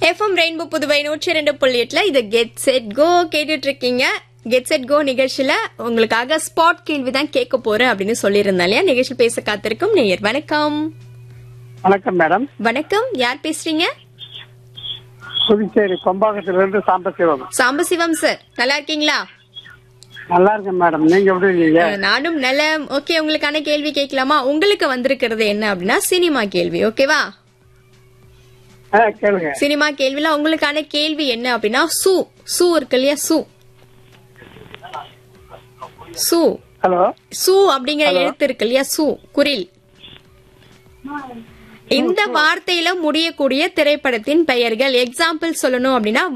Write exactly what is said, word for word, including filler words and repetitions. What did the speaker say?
FM rainbow Puduvai நூற்றி இரண்டு புள்ளி எட்டுல இது கெட் செட் கோ கேட்டுட்டு இருக்கீங்க. கெட் செட் கோ நிகழ்ச்சியில உங்களுக்காக ஸ்பாட் கேள்விதான் கேட்க போறேன் அப்படின்னு சொல்லியிருந்தேன் இல்லையா? நிகழ்ச்சி பேச காத்திருக்கும் நேயர் வணக்கம். வணக்கம் மேடம். வணக்கம், யார் பேசுறீங்க? புதுச்சேரி கொம்பாக்கத்திலிருந்து சாம்பசிவம். சாம்பசிவம் சார், நல்லா இருக்கீங்களா? நல்லா இருக்கேன் மேடம், நீங்க எப்படி இருக்கீங்க? நானும் நல்ல. ஓகே, உங்களுக்கான கேள்வி கேட்கலாமா? உங்களுக்கு வந்திருக்கிறது என்ன அப்படின்னா சினிமா கேள்வி. ஓகேவா? கேளுங்க. சினிமா கேள்வில உங்களுக்கான கேள்வி என்ன அப்படின்னா சூ சூ இருக்கு இல்லையா? சூ சூ ஹலோ சூ அப்படிங்கிற எழுத்து இருக்கு இல்லையா? சூ குரில். இந்த வார்த்தையில முடியக்கூடிய திரைப்படத்தின் பெயர்கள் எக்ஸாம்பிள் சொல்லணும் அப்படின்னா